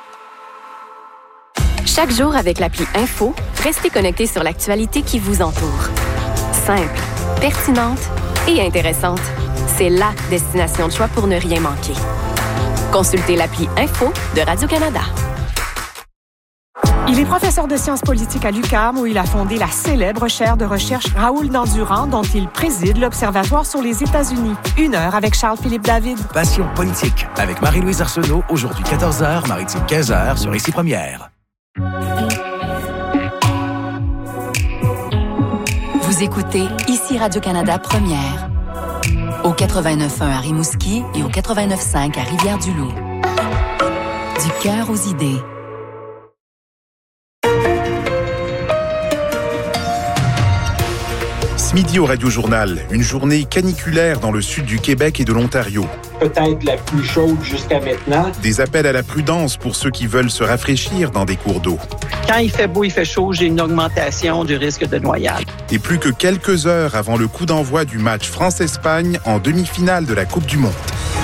Speaker 7: Chaque jour avec l'appli Info, restez connectés sur l'actualité qui vous entoure. Simple, pertinente et intéressante. C'est la destination de choix pour ne rien manquer. Consultez l'appli Info de Radio-Canada.
Speaker 8: Il est professeur de sciences politiques à l'UQAM où il a fondé la célèbre chaire de recherche Raoul Dandurand dont il préside l'Observatoire sur les États-Unis. 1 heure avec Charles-Philippe David.
Speaker 9: Passion politique avec Marie-Louise Arsenault, aujourd'hui 14h, Maritime 15h sur Ici Première.
Speaker 5: Vous écoutez Ici Radio-Canada Première. Au 89.1 à Rimouski et au 89.5 à Rivière-du-Loup. Du cœur aux idées.
Speaker 10: Ce midi au Radio-Journal, une journée caniculaire dans le sud du Québec et de l'Ontario.
Speaker 2: Peut-être la plus chaude jusqu'à maintenant.
Speaker 10: Des appels à la prudence pour ceux qui veulent se rafraîchir dans des cours d'eau.
Speaker 11: Quand il fait beau, il fait chaud, j'ai une augmentation du risque de noyade.
Speaker 10: Et plus que quelques heures avant le coup d'envoi du match France-Espagne en demi-finale de la Coupe du Monde.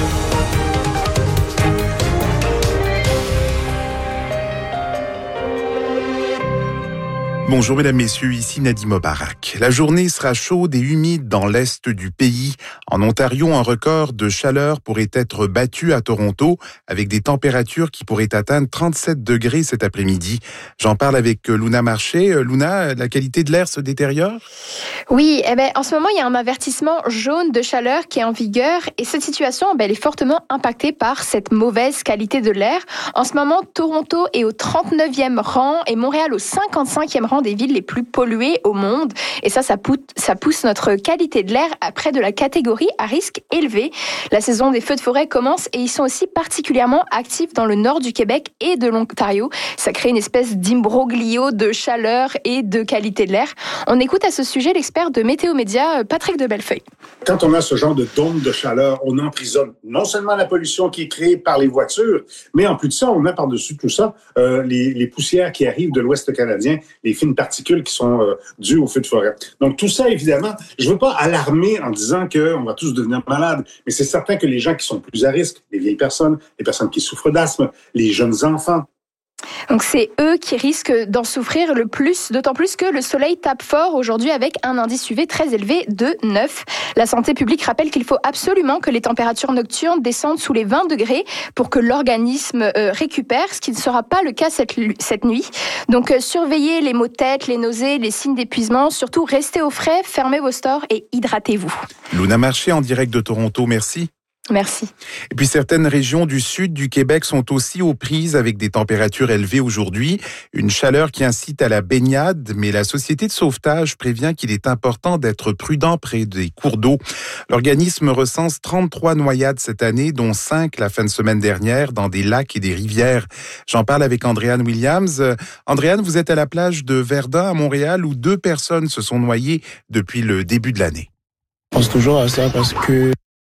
Speaker 10: Bonjour mesdames, messieurs, ici Nadim Mobarak. La journée sera chaude et humide dans l'est du pays. En Ontario, un record de chaleur pourrait être battu à Toronto avec des températures qui pourraient atteindre 37 degrés cet après-midi. J'en parle avec Luna Marché. Luna, la qualité de l'air se détériore?
Speaker 12: Oui, en ce moment, il y a un avertissement jaune de chaleur qui est en vigueur et cette situation, elle est fortement impactée par cette mauvaise qualité de l'air. En ce moment, Toronto est au 39e rang et Montréal au 55e rang des villes les plus polluées au monde. Et ça pousse notre qualité de l'air à près de la catégorie à risque élevé. La saison des feux de forêt commence et ils sont aussi particulièrement actifs dans le nord du Québec et de l'Ontario. Ça crée une espèce d'imbroglio de chaleur et de qualité de l'air. On écoute à ce sujet l'expert de Météo Média, Patrick de Bellefeuille.
Speaker 13: Quand on a ce genre de dôme de chaleur, on emprisonne non seulement la pollution qui est créée par les voitures, mais en plus de ça, on a par-dessus tout ça les poussières qui arrivent de l'Ouest canadien, les fines particules qui sont dues au feu de forêt. Donc tout ça, évidemment, je ne veux pas alarmer en disant qu'on va tous devenir malades, mais c'est certain que les gens qui sont plus à risque, les vieilles personnes, les personnes qui souffrent d'asthme, les jeunes enfants,
Speaker 12: donc c'est eux qui risquent d'en souffrir le plus, d'autant plus que le soleil tape fort aujourd'hui avec un indice UV très élevé de 9. La santé publique rappelle qu'il faut absolument que les températures nocturnes descendent sous les 20 degrés pour que l'organisme récupère, ce qui ne sera pas le cas cette nuit. Donc surveillez les maux de tête, les nausées, les signes d'épuisement, surtout restez au frais, fermez vos stores et hydratez-vous.
Speaker 10: Luna Marché en direct de Toronto, merci.
Speaker 12: Merci.
Speaker 10: Et puis certaines régions du sud du Québec sont aussi aux prises avec des températures élevées aujourd'hui. Une chaleur qui incite à la baignade, mais la Société de sauvetage prévient qu'il est important d'être prudent près des cours d'eau. L'organisme recense 33 noyades cette année, dont 5 la fin de semaine dernière dans des lacs et des rivières. J'en parle avec Andréane Williams. Andréane, vous êtes à la plage de Verdun à Montréal où 2 personnes se sont noyées depuis le début de l'année.
Speaker 14: Je pense toujours à ça parce que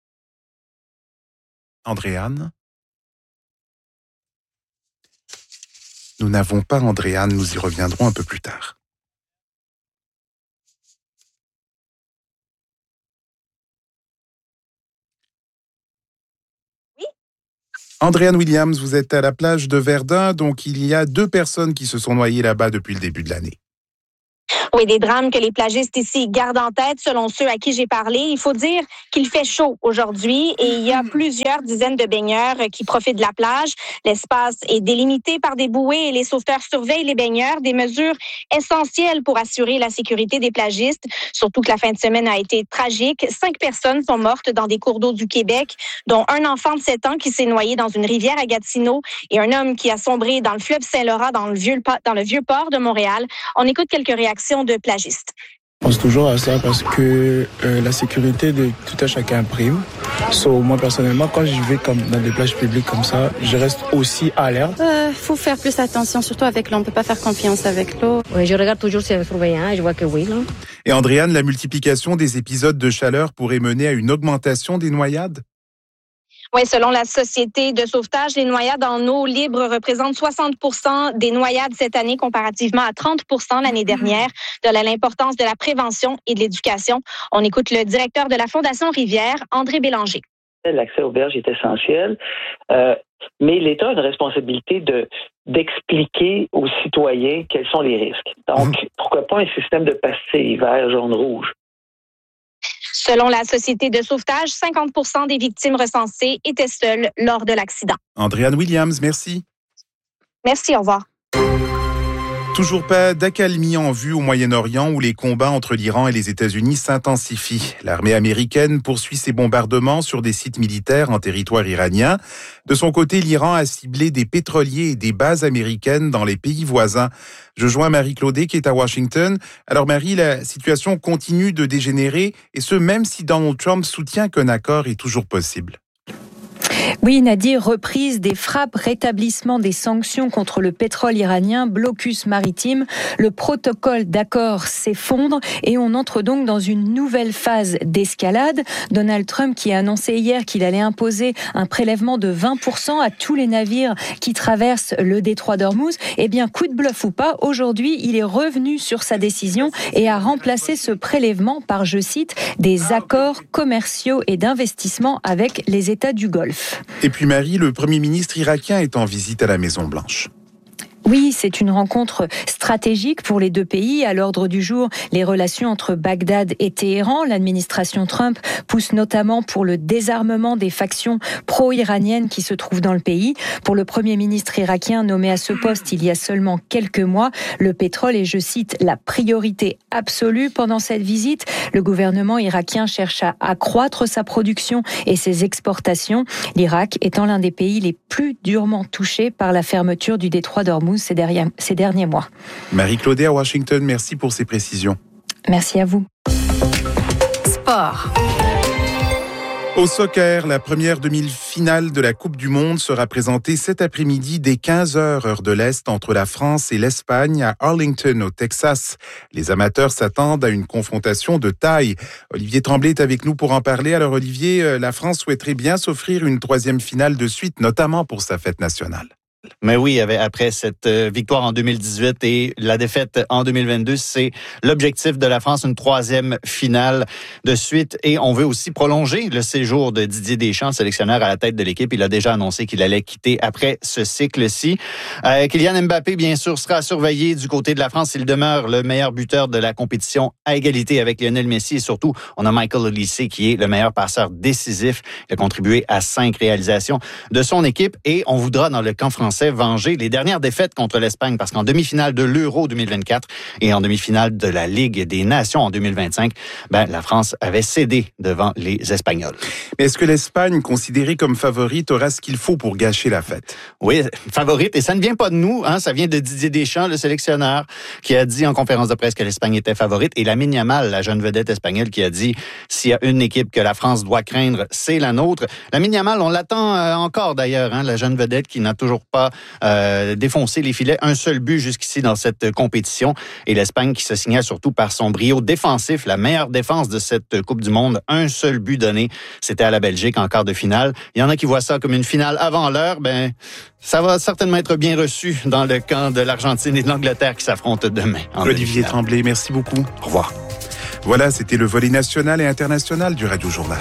Speaker 10: Andréane? Nous n'avons pas Andréane, nous y reviendrons un peu plus tard.
Speaker 15: Oui.
Speaker 10: Andréane Williams, vous êtes à la plage de Verdun, donc il y a 2 personnes qui se sont noyées là-bas depuis le début de l'année.
Speaker 15: Oui, des drames que les plagistes ici gardent en tête, selon ceux à qui j'ai parlé. Il faut dire qu'il fait chaud aujourd'hui et il y a plusieurs dizaines de baigneurs qui profitent de la plage. L'espace est délimité par des bouées et les sauveteurs surveillent les baigneurs, des mesures essentielles pour assurer la sécurité des plagistes. Surtout que la fin de semaine a été tragique. 5 personnes sont mortes dans des cours d'eau du Québec, dont un enfant de 7 ans qui s'est noyé dans une rivière à Gatineau et un homme qui a sombré dans le fleuve Saint-Laurent dans le vieux port de Montréal. On écoute quelques réactions de plagistes.
Speaker 14: Je pense toujours à ça parce que la sécurité de tout un chacun prime. Moi, personnellement, quand je vais dans des plages publiques comme ça, je reste aussi alerte.
Speaker 16: Faut faire plus attention, surtout avec l'eau. On peut pas faire confiance avec l'eau.
Speaker 17: Oui, je regarde toujours si elle est surveillante. Je vois que oui. Là.
Speaker 10: Et Andréane, la multiplication des épisodes de chaleur pourrait mener à une augmentation des noyades?
Speaker 15: Oui, selon la Société de sauvetage, les noyades en eau libre représentent 60% des noyades cette année, comparativement à 30% l'année dernière. De l'importance de la prévention et de l'éducation. On écoute le directeur de la Fondation Rivière, André Bélanger.
Speaker 18: L'accès aux berges est essentiel, mais l'État a une responsabilité d'expliquer aux citoyens quels sont les risques. Donc, pourquoi pas un système de pastilles vert, jaune, rouge?
Speaker 15: Selon la Société de sauvetage, 50% des victimes recensées étaient seules lors de l'accident.
Speaker 10: Andréane Williams, merci.
Speaker 15: Merci, au revoir.
Speaker 10: Toujours pas d'accalmie en vue au Moyen-Orient où les combats entre l'Iran et les États-Unis s'intensifient. L'armée américaine poursuit ses bombardements sur des sites militaires en territoire iranien. De son côté, l'Iran a ciblé des pétroliers et des bases américaines dans les pays voisins. Je joins Marie Claudet qui est à Washington. Alors Marie, la situation continue de dégénérer et ce même si Donald Trump soutient qu'un accord est toujours possible.
Speaker 19: Oui, Nadir, reprise des frappes, rétablissement des sanctions contre le pétrole iranien, blocus maritime. Le protocole d'accord s'effondre et on entre donc dans une nouvelle phase d'escalade. Donald Trump qui a annoncé hier qu'il allait imposer un prélèvement de 20% à tous les navires qui traversent le détroit d'Ormuz. Eh bien, coup de bluff ou pas, aujourd'hui, il est revenu sur sa décision et a remplacé ce prélèvement par, je cite, des accords commerciaux et d'investissement avec les États du Golfe.
Speaker 10: Et puis Marie, le Premier ministre irakien est en visite à la Maison-Blanche.
Speaker 19: Oui, c'est une rencontre stratégique pour les deux pays. À l'ordre du jour, les relations entre Bagdad et Téhéran. L'administration Trump pousse notamment pour le désarmement des factions pro-iraniennes qui se trouvent dans le pays. Pour le Premier ministre irakien nommé à ce poste il y a seulement quelques mois, le pétrole est, je cite, la priorité absolue pendant cette visite. Le gouvernement irakien cherche à accroître sa production et ses exportations. L'Irak étant l'un des pays les plus durement touchés par la fermeture du détroit d'Ormuz ces derniers mois.
Speaker 10: Marie Claudet à Washington, merci pour ces précisions.
Speaker 19: Merci à vous.
Speaker 5: Sport.
Speaker 10: Au soccer, la première demi-finale de la Coupe du Monde sera présentée cet après-midi dès 15h heure de l'Est entre la France et l'Espagne à Arlington au Texas. Les amateurs s'attendent à une confrontation de taille. Olivier Tremblay est avec nous pour en parler. Alors Olivier, la France souhaiterait bien s'offrir une troisième finale de suite, notamment pour sa fête nationale.
Speaker 20: Mais oui, après cette victoire en 2018 et la défaite en 2022, c'est l'objectif de la France, une troisième finale de suite. Et on veut aussi prolonger le séjour de Didier Deschamps, sélectionneur à la tête de l'équipe. Il a déjà annoncé qu'il allait quitter après ce cycle-ci. Kylian Mbappé, bien sûr, sera surveillé du côté de la France. Il demeure le meilleur buteur de la compétition à égalité avec Lionel Messi. Et surtout, on a Michael Olise qui est le meilleur passeur décisif. Il a contribué à 5 réalisations de son équipe. Et on voudra, dans le camp français, venger les dernières défaites contre l'Espagne parce qu'en demi-finale de l'Euro 2024 et en demi-finale de la Ligue des Nations en 2025, la France avait cédé devant les Espagnols.
Speaker 10: Mais est-ce que l'Espagne, considérée comme favorite, aura ce qu'il faut pour gâcher la fête?
Speaker 20: Oui, favorite. Et ça ne vient pas de nous, ça vient de Didier Deschamps, le sélectionneur, qui a dit en conférence de presse que l'Espagne était favorite. Et Lamine Yamal, la jeune vedette espagnole, qui a dit s'il y a une équipe que la France doit craindre, c'est la nôtre. Lamine Yamal, on l'attend encore d'ailleurs, la jeune vedette qui n'a toujours pas défoncé les filets. Un seul but jusqu'ici dans cette compétition. Et l'Espagne qui se signale surtout par son brio défensif, la meilleure défense de cette Coupe du Monde. Un seul but donné, c'était à la Belgique en quart de finale. Il y en a qui voient ça comme une finale avant l'heure. Ça va certainement être bien reçu dans le camp de l'Argentine et de l'Angleterre qui s'affrontent demain.
Speaker 10: Olivier Tremblay, merci beaucoup.
Speaker 20: Au revoir.
Speaker 10: Voilà, c'était le volet national et international du Radio Journal.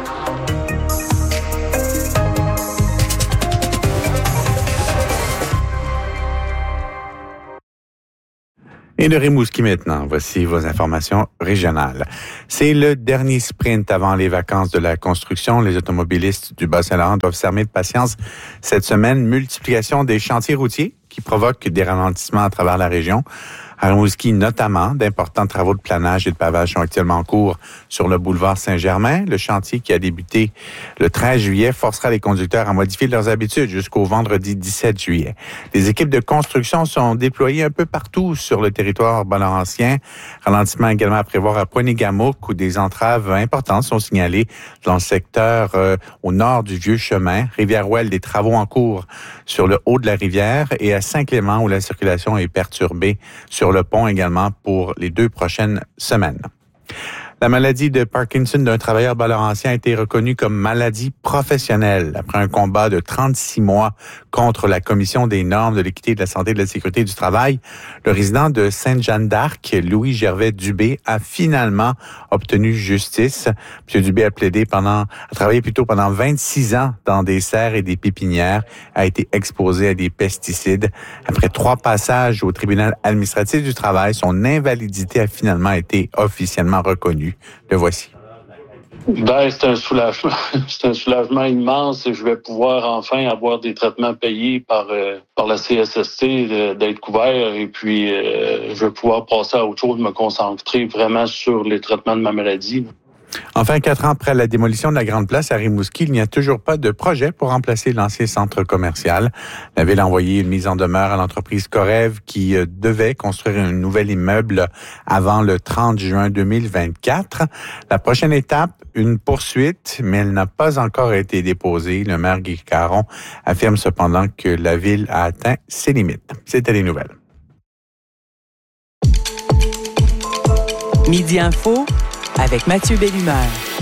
Speaker 21: Et de Rimouski maintenant, voici vos informations régionales. C'est le dernier sprint avant les vacances de la construction. Les automobilistes du Bas-Saint-Laurent doivent s'armer de patience cette semaine. Multiplication des chantiers routiers qui provoquent des ralentissements à travers la région. À Rimouski, notamment, d'importants travaux de planage et de pavage sont actuellement en cours sur le boulevard Saint-Germain. Le chantier qui a débuté le 13 juillet forcera les conducteurs à modifier leurs habitudes jusqu'au vendredi 17 juillet. Les équipes de construction sont déployées un peu partout sur le territoire bas-laurentien. Ralentissement également à prévoir à Poinégamouk où des entraves importantes sont signalées dans le secteur au nord du Vieux Chemin. Rivière-Ouelle, des travaux en cours sur le haut de la rivière et à Saint-Clément où la circulation est perturbée sur le pont également pour les 2 prochaines semaines. La maladie de Parkinson d'un travailleur bas-laurentien a été reconnue comme maladie professionnelle après un combat de 36 mois contre la Commission des normes de l'équité, de la santé et de la sécurité du travail. Le résident de Sainte-Jeanne d'Arc, Louis Gervais Dubé, a finalement obtenu justice. M. Dubé a travaillé pendant 26 ans dans des serres et des pépinières, a été exposé à des pesticides. Après 3 passages au tribunal administratif du travail, son invalidité a finalement été officiellement reconnue. Le voici.
Speaker 3: C'est un soulagement. C'est un soulagement immense et je vais pouvoir enfin avoir des traitements payés par la CSST, d'être couvert et puis je vais pouvoir passer à autre chose, me concentrer vraiment sur les traitements de ma maladie.
Speaker 21: Enfin, 4 ans après la démolition de la Grande Place à Rimouski, il n'y a toujours pas de projet pour remplacer l'ancien centre commercial. La Ville a envoyé une mise en demeure à l'entreprise Corev qui devait construire un nouvel immeuble avant le 30 juin 2024. La prochaine étape, une poursuite, mais elle n'a pas encore été déposée. Le maire Guy Caron affirme cependant que la Ville a atteint ses limites. C'était les nouvelles.
Speaker 22: Midi Info avec Mathieu Bellumeur.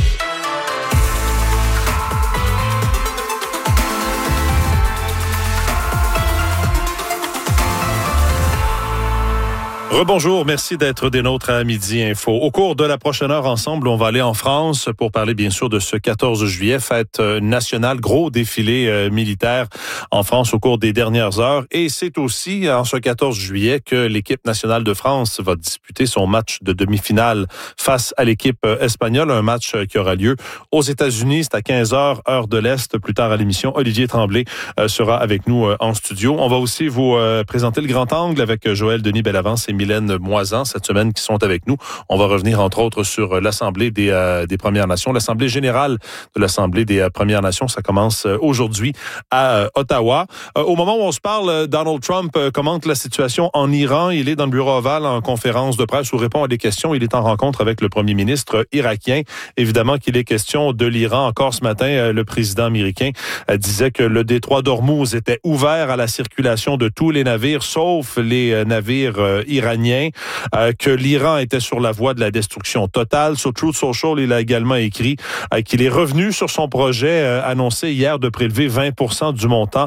Speaker 1: Rebonjour, merci d'être des nôtres à Midi Info. Au cours de la prochaine heure ensemble, on va aller en France pour parler bien sûr de ce 14 juillet, fête nationale, gros défilé militaire en France au cours des dernières heures. Et c'est aussi en ce 14 juillet que l'équipe nationale de France va disputer son match de demi-finale face à l'équipe espagnole, un match qui aura lieu aux États-Unis. C'est à 15h, heure de l'Est. Plus tard à l'émission, Olivier Tremblay sera avec nous en studio. On va aussi vous présenter le grand angle avec Joël Denis Bellavance et Mylène Moisan cette semaine qui sont avec nous. On va revenir entre autres sur l'Assemblée des Premières Nations, l'Assemblée générale de l'Assemblée des Premières Nations. Ça commence aujourd'hui à Ottawa. Au moment où on se parle, Donald Trump commente la situation en Iran. Il est dans le bureau ovale en conférence de presse où répond à des questions. Il est en rencontre avec le premier ministre irakien. Évidemment qu'il est question de l'Iran. Encore ce matin, le président américain disait que le détroit d'Ormuz était ouvert à la circulation de tous les navires, sauf les navires iraniens, que l'Iran était sur la voie de la destruction totale. Sur Truth Social, il a également écrit qu'il est revenu sur son projet annoncé hier de prélever 20% du montant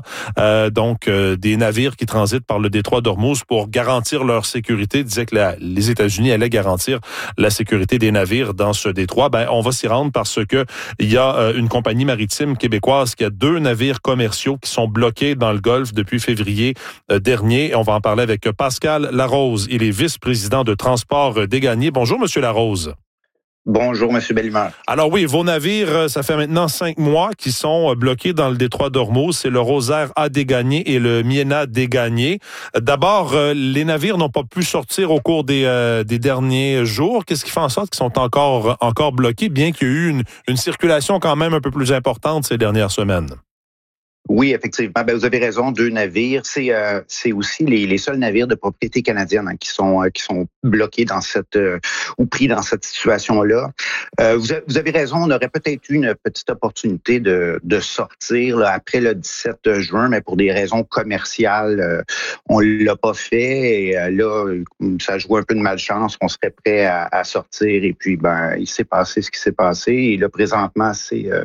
Speaker 1: des navires qui transitent par le détroit d'Ormuz pour garantir leur sécurité. Il disait que les États-Unis allaient garantir la sécurité des navires dans ce détroit. On va s'y rendre parce que il y a une compagnie maritime québécoise qui a 2 navires commerciaux qui sont bloqués dans le Golfe depuis février dernier. On va en parler avec Pascal Larose. Il est vice-président de Transport des Gagnés. Bonjour, Monsieur Larose.
Speaker 23: Bonjour, M. Bellemare.
Speaker 1: Alors oui, vos navires, ça fait maintenant 5 mois qu'ils sont bloqués dans le détroit d'Ormuz. C'est le Rosaire A. Desgagnés et le Miena Desgagnés. D'abord, les navires n'ont pas pu sortir au cours des derniers jours. Qu'est-ce qui fait en sorte qu'ils sont encore bloqués, bien qu'il y ait eu une circulation quand même un peu plus importante ces dernières semaines?
Speaker 23: Oui, effectivement. Vous avez raison. 2 navires. C'est aussi les seuls navires de propriété canadienne qui sont bloqués dans ou pris dans cette situation-là. Vous avez raison. On aurait peut-être eu une petite opportunité de sortir après le 17 juin, mais pour des raisons commerciales, on l'a pas fait. Et là, ça joue un peu de malchance. On serait prêt à sortir. Et puis, il s'est passé ce qui s'est passé. Et là, présentement,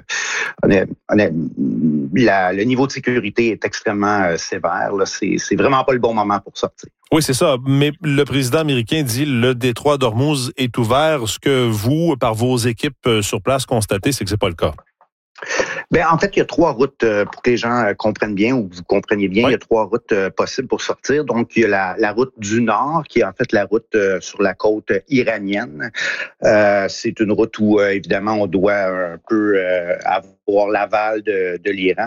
Speaker 23: le niveau de sécurité est extrêmement sévère. Là. C'est vraiment pas le bon moment pour sortir.
Speaker 1: Oui, c'est ça. Mais le président américain dit le détroit d'Ormuz est ouvert. Ce que vous, par vos équipes sur place, constatez, c'est que c'est pas le cas.
Speaker 23: En fait, il y a 3 routes pour que les gens comprennent bien ou vous compreniez bien. Oui. Il y a 3 routes possibles pour sortir. Donc, il y a la route du Nord, qui est en fait la route sur la côte iranienne. C'est une route où, évidemment, on doit un peu avoir l'aval de l'Iran.